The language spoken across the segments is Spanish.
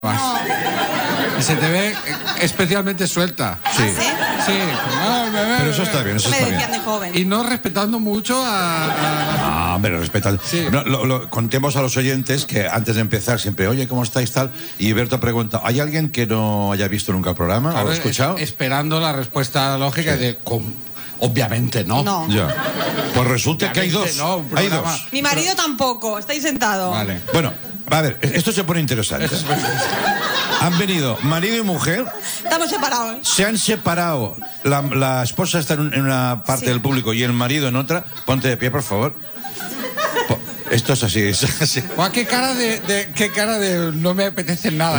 más. Y se te ve especialmente suelta. Sí. Sí. Pero eso está bien, eso está bien. De joven. Y no respetando mucho a... Hombre, respetad. Sí. No, contemos a los oyentes que antes de empezar siempre, oye, ¿cómo estáis tal? Y Berto pregunta, ¿hay alguien que no haya visto nunca el programa o lo ha escuchado? Esperando la respuesta lógica de... Obviamente no. No. Ya. Pues resulta que hay dos. No, hay dos. Mi marido tampoco, estáis sentado. Vale. Bueno, a ver, esto se pone interesante. Han venido marido y mujer. Estamos separados. Se han separado. La esposa está en una parte del público y el marido en otra. Ponte de pie, por favor. Esto es así, es así. ¿Qué cara de no me apetece nada?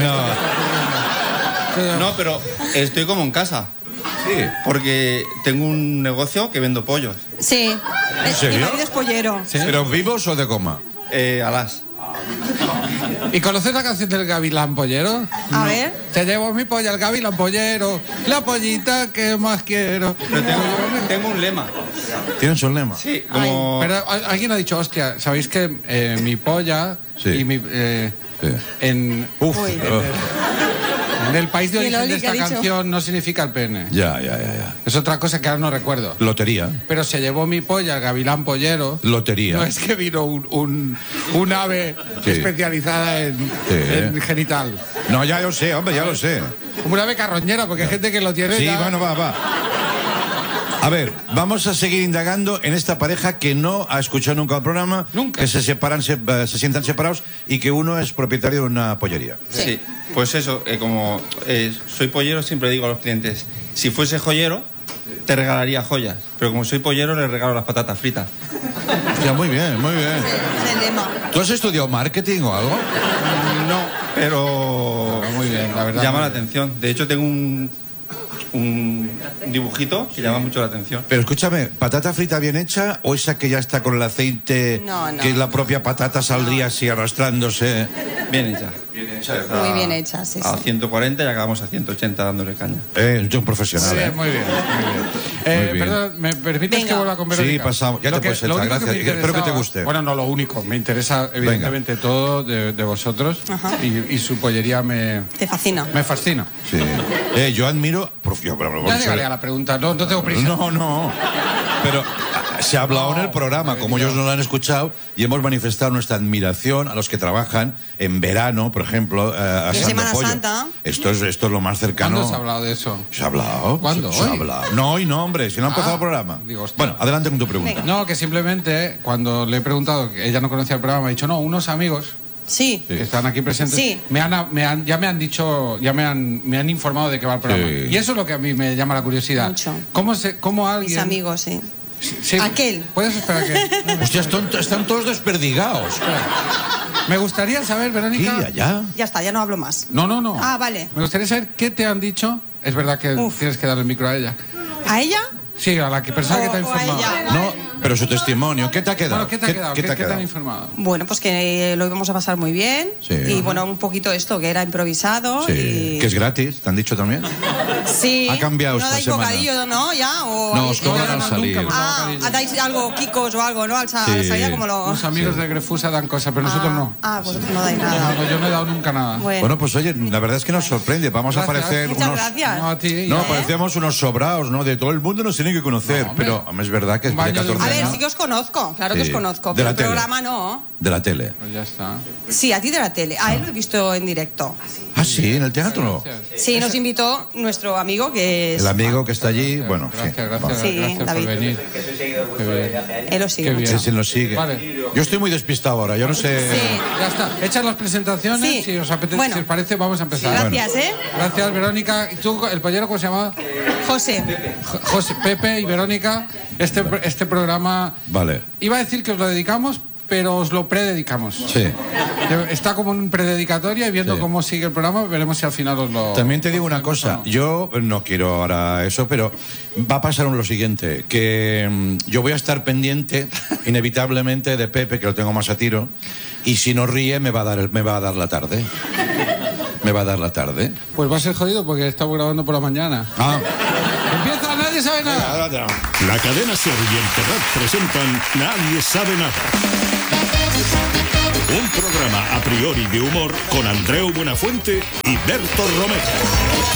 No, pero estoy como en casa. Sí. Porque tengo un negocio que vendo pollos. Sí. ¿En serio? Mi marido es pollero. ¿Sí? ¿Pero vivos o de coma? Alas. ¿Y conoces la canción del Gavilán Pollero? A ver. Te llevo mi polla al Gavilán Pollero, la pollita que más quiero. Pero tengo un lema. ¿Tienen su lema? Sí, como... Pero alguien ha dicho, hostia, ¿sabéis que mi polla Sí. y mi... Sí. En el país de ¿Y el origen Oli de qué ha esta dicho? canción no significa el pene? Ya. Es otra cosa que ahora no recuerdo. Lotería. Pero se llevó mi polla al Gavilán Pollero. Lotería. No es que vino un ave Sí. especializada en genital. No, ya lo sé, hombre, ya lo sé. Como una ave carroñera, porque hay gente que lo tiene Sí, ya... bueno, va. A ver, vamos a seguir indagando en esta pareja que no ha escuchado nunca el programa, Nunca. que se separan, se sientan separados y que uno es propietario de una pollería. Sí, pues eso, como soy pollero, siempre digo a los clientes, si fuese joyero, te regalaría joyas, pero como soy pollero, le regalo las patatas fritas. Hostia, muy bien, muy bien. Es el lema. ¿Tú has estudiado marketing o algo? No, pero Muy bien, la verdad. llama la atención. De hecho, tengo un dibujito que llama mucho la atención. Pero escúchame, ¿patata frita bien hecha o esa que ya está con el aceite, No. que la propia patata saldría así arrastrándose? Bien hecha. Muy bien hecha, sí. A 140 y acabamos a 180 dándole caña. Yo un profesional. Sí, muy bien. Muy bien. Perdón, ¿me permites Venga. que vuelva con Verónica? Sí, pasamos. Ya te puedes lo echar, único que gracias. me Espero que te interesaba- guste. Bueno, no lo único. Me interesa, evidentemente, todo de vosotros. Ajá. Y su pollería me Te fascina. fascina. Sí. Yo admiro... Ya llegaré a la pregunta. No tengo prisa. No. Pero se ha hablado en el programa, como ellos no lo han escuchado, y hemos manifestado nuestra admiración a los que trabajan en verano, por ejemplo, asando Semana pollo. Santa. Esto es lo más cercano. ¿Cuándo se ha hablado de eso? ¿Se ha hablado? ¿Cuándo? Se ha ¿Hoy? hablado. No, hoy no, hombre, si no ha empezado el programa. digo, hostia. Bueno, adelante con tu pregunta. Venga. No, que simplemente cuando le he preguntado, que ella no conocía el programa, me ha dicho, no, unos amigos Sí. que están aquí presentes, Sí. ya me han dicho, me han informado de qué va el programa. Sí. Y eso es lo que a mí me llama la curiosidad. Mucho. ¿Cómo alguien... Mis amigos, sí. Sí, Aquel. ¿Puedes esperar que...? Hostia, están todos desperdigados. Me gustaría saber, Sí, Verónica... allá. Ya está, ya no hablo más. No. Ah, vale. Me gustaría saber qué te han dicho. Es verdad que Uf. tienes que darle el micro a ella. ¿A ella? Sí, a la persona que te ha O a informado. ella. No, pero su testimonio, ¿qué te ha quedado? Bueno, ¿qué te ha quedado? ¿Qué ¿Qué te ha te han quedado? informado? Bueno, pues que lo íbamos a pasar muy bien. Sí. Y bueno, un poquito esto, que era improvisado. Sí, Y... que es gratis, ¿te han dicho también? Sí. Ha cambiado ¿No esta dais semana. bocadillo, no? ¿Ya? ¿O No, os cobran no, al nunca salir. hemos dado bocadillo. dais algo, kikos o algo, ¿no? A la Sí. salida, como lo... Los amigos de Grefusa dan cosas, pero nosotros no. vosotros no dais nada. No, yo no he dado nunca nada. Bueno, pues oye, la verdad es que nos sorprende. Vamos a Gracias. parecer Muchas unos... gracias. No, a ti. No, ya. parecíamos unos sobraos, ¿no? De todo el mundo nos tiene que conocer. No, hombre. pero hombre, es verdad que es Un de baño de 14 A ver, años. sí que os conozco, claro que Sí. os conozco. De Pero la el tele. programa no. De la tele. Pues ya está. Sí, a ti de la tele. A él lo he visto en directo. Ah, sí, en el teatro. Sí, nos invitó nuestro amigo que es... El amigo que está allí, bueno, Gracias, Sí, gracias David. por venir. Qué bien. Él lo sigue Qué mucho. bien. sí, nos sigue. Vale. Yo estoy muy despistado ahora, yo no sé... Sí. Ya está. Hechas las presentaciones, Sí. si os apetece, Bueno. si os parece, vamos a empezar. Gracias, ¿eh? Gracias, Verónica. ¿Y tú, el pollero, cómo se llama? José. José, Pepe y Verónica. Este programa... Vale, Iba a decir que os lo dedicamos, pero os lo prededicamos. sí. Está como un prededicatoria y viendo Sí. cómo sigue el programa, veremos si al final os lo... También te digo una cosa, yo no quiero ahora eso, pero va a pasar lo siguiente, que yo voy a estar pendiente inevitablemente de Pepe, que lo tengo más a tiro, y si no ríe me va a dar la tarde. Me va a dar la tarde. Pues va a ser jodido porque estamos grabando por la mañana. Ah, ¡Empieza! ¡Nadie sabe nada! La cadena Ser y el Terrat presentan Nadie sabe nada. Un programa a priori de humor con Andreu Buenafuente y Berto Romero.